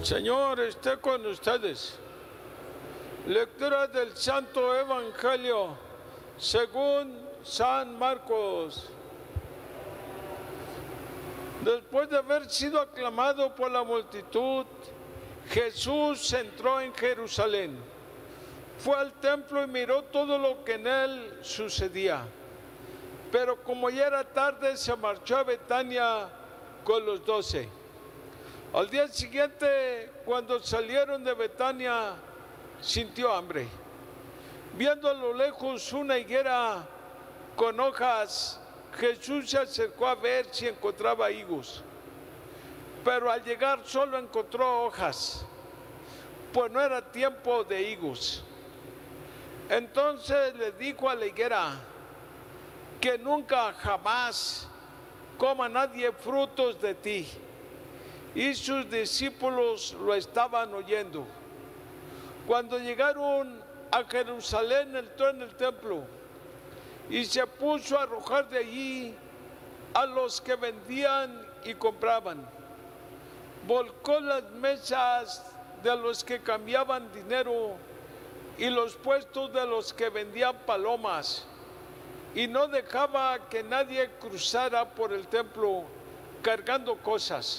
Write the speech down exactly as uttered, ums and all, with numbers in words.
Señor, esté con ustedes. Lectura del Santo Evangelio según San Marcos. Después de haber sido aclamado por la multitud, Jesús entró en Jerusalén. Fue al templo y miró todo lo que en él sucedía. Pero como ya era tarde, se marchó a Betania con los doce. Al día siguiente, cuando salieron de Betania, sintió hambre. Viendo a lo lejos una higuera con hojas, Jesús se acercó a ver si encontraba higos. Pero al llegar solo encontró hojas, pues no era tiempo de higos. Entonces le dijo a la higuera que nunca jamás coma nadie frutos de ti. Y sus discípulos lo estaban oyendo. Cuando llegaron a Jerusalén, entró en el templo y se puso a arrojar de allí a los que vendían y compraban. Volcó las mesas de los que cambiaban dinero y los puestos de los que vendían palomas, y no dejaba que nadie cruzara por el templo cargando cosas.